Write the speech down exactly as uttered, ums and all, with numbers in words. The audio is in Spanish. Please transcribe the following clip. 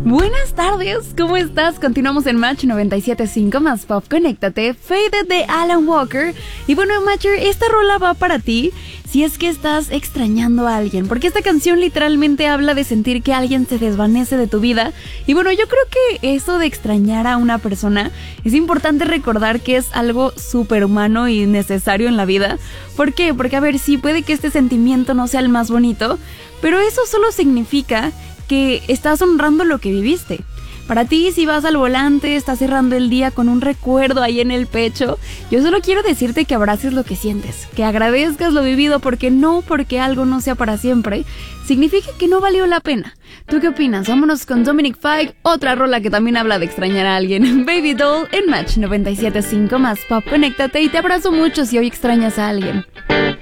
Buenas tardes, ¿cómo estás? Continuamos en Match noventa y siete punto cinco más Pop, conéctate, Faded de Alan Walker. Y bueno, Matcher, esta rola va para ti si es que estás extrañando a alguien, porque esta canción literalmente habla de sentir que alguien se desvanece de tu vida. Y bueno, yo creo que eso de extrañar a una persona es importante recordar que es algo súper humano y necesario en la vida. ¿Por qué? Porque a ver, sí, puede que este sentimiento no sea el más bonito, pero eso solo significa que estás honrando lo que viviste. Para ti, si vas al volante, estás cerrando el día con un recuerdo ahí en el pecho, yo solo quiero decirte que abraces lo que sientes, que agradezcas lo vivido, porque no porque algo no sea para siempre, significa que no valió la pena. ¿Tú qué opinas? Vámonos con Dominic Fike, otra rola que también habla de extrañar a alguien. Baby Doll en Match noventa y siete punto cinco más Pop, conéctate y te abrazo mucho si hoy extrañas a alguien.